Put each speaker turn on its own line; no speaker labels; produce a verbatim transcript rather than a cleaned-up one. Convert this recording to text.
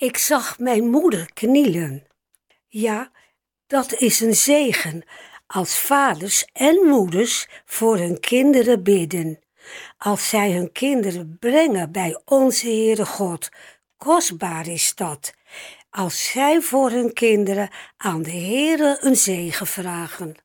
Ik zag mijn moeder knielen. Ja, dat is een zegen, als vaders en moeders voor hun kinderen bidden. Als zij hun kinderen brengen bij onze Heere God, kostbaar is dat. Als zij voor hun kinderen aan de Heere een zegen vragen.